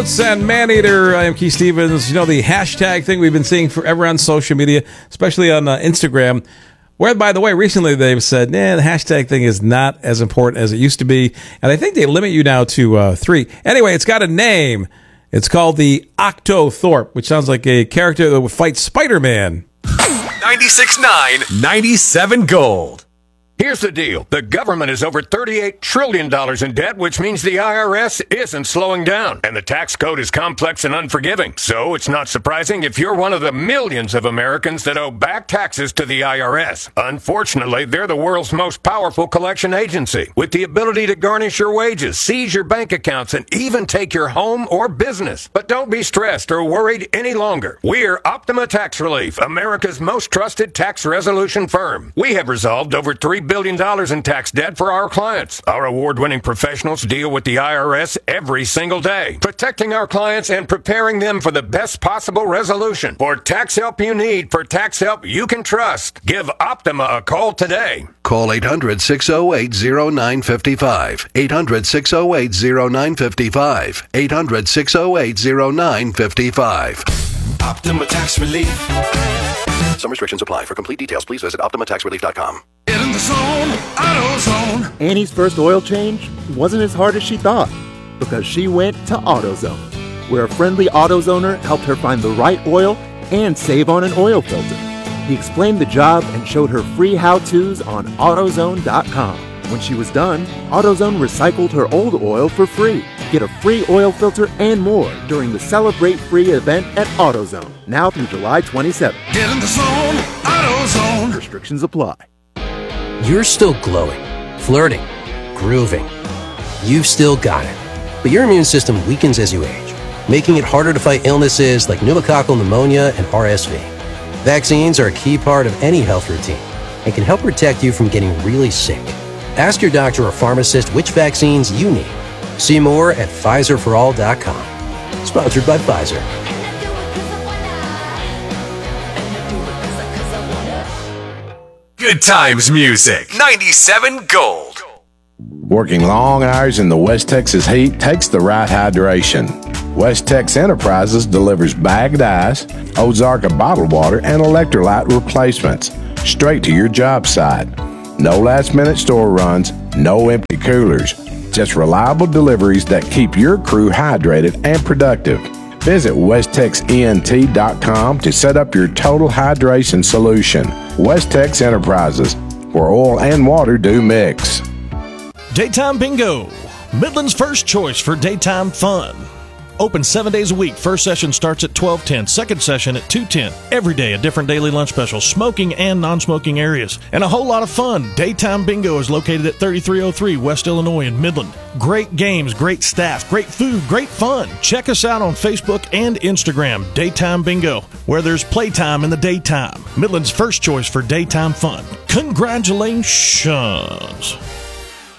Oates and Maneater. I am Keith Stevens. You know, the hashtag thing we've been seeing forever on social media, especially on Instagram, where, by the way, recently they've said, the hashtag thing is not as important as it used to be. And I think they limit you now to 3. Anyway, it's got a name. It's called the Octothorpe, which sounds like a character that would fight Spider-Man. 96.9, 97 Gold. Here's the deal. The government is over $38 trillion in debt, which means the IRS isn't slowing down. And the tax code is complex and unforgiving. So it's not surprising if you're one of the millions of Americans that owe back taxes to the IRS. Unfortunately, they're the world's most powerful collection agency, with the ability to garnish your wages, seize your bank accounts, and even take your home or business. But don't be stressed or worried any longer. We're Optima Tax Relief, America's most trusted tax resolution firm. We have resolved over $3 billion in tax debt for our clients. Our award-winning professionals deal with the IRS every single day, protecting our clients and preparing them for the best possible resolution. For tax help you need, for tax help you can trust, give Optima a call today. Call 800-608-0955. 800-608-0955. 800-608-0955. Optima Tax Relief. Some restrictions apply. For complete details, please visit OptimaTaxRelief.com. Get in the zone, AutoZone. Annie's first oil change wasn't as hard as she thought because she went to AutoZone, where a friendly AutoZoner helped her find the right oil and save on an oil filter. He explained the job and showed her free how-tos on AutoZone.com. When she was done, AutoZone recycled her old oil for free. Get a free oil filter and more during the Celebrate Free event at AutoZone, now through July 27th. Get in the zone, AutoZone. Restrictions apply. You're still glowing, flirting, grooving. You've still got it. But your immune system weakens as you age, making it harder to fight illnesses like pneumococcal pneumonia and RSV. Vaccines are a key part of any health routine and can help protect you from getting really sick. Ask your doctor or pharmacist which vaccines you need. See more at PfizerForAll.com. Sponsored by Pfizer. Good times music. 97 Gold. Working long hours in the West Texas heat takes the right hydration. West Tex Enterprises delivers bagged ice, Ozarka bottled water, and electrolyte replacements straight to your job site. No last-minute store runs, no empty coolers. Just reliable deliveries that keep your crew hydrated and productive. Visit WestTexENT.com to set up your total hydration solution. West Tex Enterprises, where oil and water do mix. Daytime Bingo, Midland's first choice for daytime fun. Open 7 days a week. First session starts at 12:10. Second session at 2:10. Every day a different daily lunch special. Smoking and non-smoking areas. And a whole lot of fun. Daytime Bingo is located at 3303 West Illinois in Midland. Great games, great staff, great food, great fun. Check us out on Facebook and Instagram. Daytime Bingo, where there's playtime in the daytime. Midland's first choice for daytime fun. Congratulations.